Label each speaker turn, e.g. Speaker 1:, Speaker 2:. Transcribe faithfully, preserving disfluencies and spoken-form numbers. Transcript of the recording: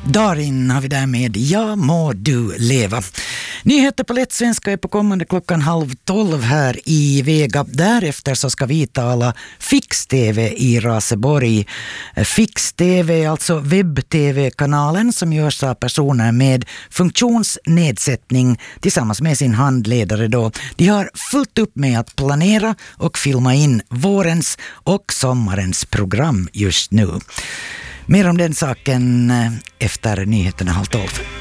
Speaker 1: Darin har vi där med Ja må du leva. Nyheter på lätt svenska är på kommande klockan halv tolv här i Vega. Därefter så ska vi tala Fix-T V i Raseborg. Fix-T V är alltså webb-T V-kanalen som görs av personer med funktionsnedsättning tillsammans med sin handledare då. De har fullt upp med att planera och filma in vårens och sommarens program just nu. Mer om den saken efter nyheterna halv tolv.